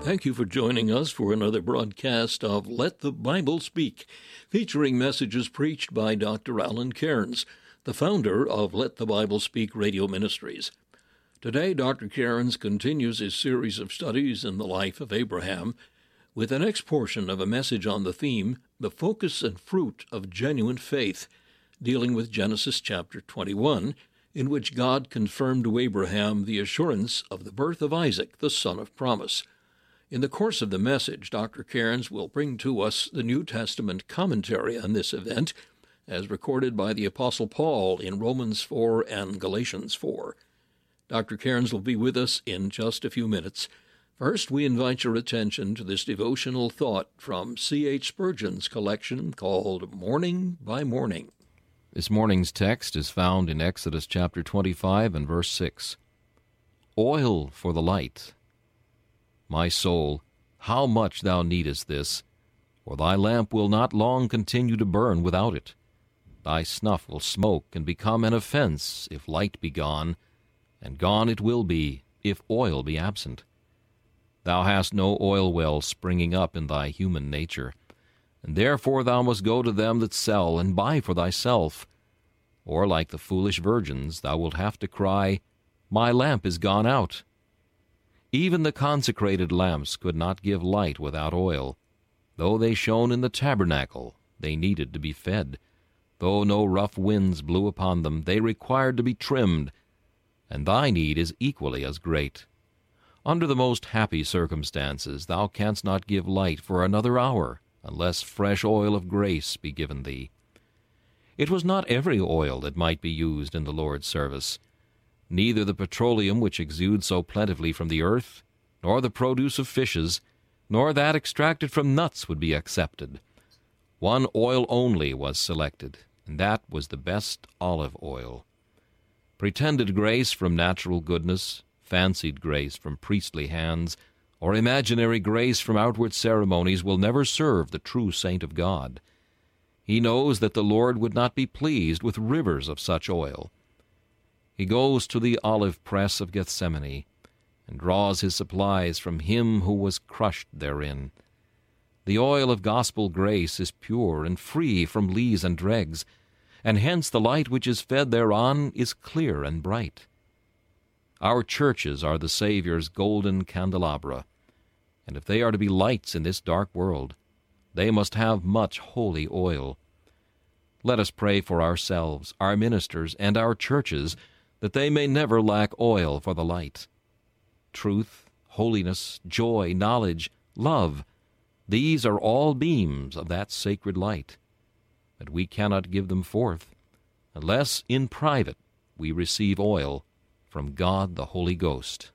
Thank you for joining us for another broadcast of Let the Bible Speak, featuring messages preached by Dr. Alan Cairns, the founder of Let the Bible Speak Radio Ministries. Today, Dr. Cairns continues his series of studies in the life of Abraham with the next portion of a message on the theme, The Focus and Fruit of Genuine Faith, dealing with Genesis chapter 21, in which God confirmed to Abraham the assurance of the birth of Isaac, the son of promise. In the course of the message, Dr. Cairns will bring to us the New Testament commentary on this event, as recorded by the Apostle Paul in Romans 4 and Galatians 4. Dr. Cairns will be with us in just a few minutes. First, we invite your attention to this devotional thought from C.H. Spurgeon's collection called Morning by Morning. This morning's text is found in Exodus chapter 25 and verse 6. Oil for the light. My soul, how much thou needest this, for thy lamp will not long continue to burn without it. Thy snuff will smoke and become an offense if light be gone, and gone it will be if oil be absent. Thou hast no oil well springing up in thy human nature, and therefore thou must go to them that sell and buy for thyself. Or like the foolish virgins, thou wilt have to cry, My lamp is gone out. Even the consecrated lamps could not give light without oil. Though they shone in the tabernacle, they needed to be fed. Though no rough winds blew upon them, they required to be trimmed. And thy need is equally as great. Under the most happy circumstances, thou canst not give light for another hour, unless fresh oil of grace be given thee. It was not every oil that might be used in the Lord's service. Neither the petroleum which exudes so plentifully from the earth, nor the produce of fishes, nor that extracted from nuts would be accepted. One oil only was selected, and that was the best olive oil. Pretended grace from natural goodness, fancied grace from priestly hands, or imaginary grace from outward ceremonies will never serve the true saint of God. He knows that the Lord would not be pleased with rivers of such oil. He goes to the olive press of Gethsemane, and draws his supplies from him who was crushed therein. The oil of gospel grace is pure and free from lees and dregs, and hence the light which is fed thereon is clear and bright. Our churches are the Saviour's golden candelabra, and if they are to be lights in this dark world, they must have much holy oil. Let us pray for ourselves, our ministers, and our churches, that they may never lack oil for the light. Truth, holiness, joy, knowledge, love, these are all beams of that sacred light. But we cannot give them forth, unless in private we receive oil from God the Holy Ghost.